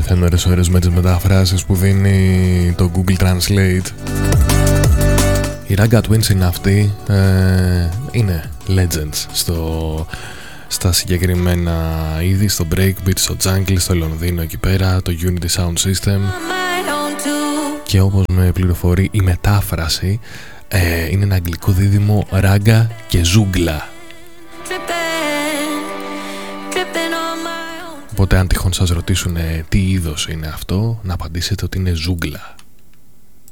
πεθαίνω ώρες με τις μεταφράσεις που δίνει το Google Translate. Η Ragga Twins είναι αυτοί, είναι legends στα συγκεκριμένα είδη, στο breakbeat, στο jungle, στο Λονδίνο εκεί πέρα, το Unity Sound System. Και όπως με πληροφορεί η μετάφραση, είναι ένα αγγλικό δίδυμο Ragga και ζούγκλα. Οπότε αν τυχόν σας ρωτήσουν τι είδος είναι αυτό, να απαντήσετε ότι είναι ζούγκλα.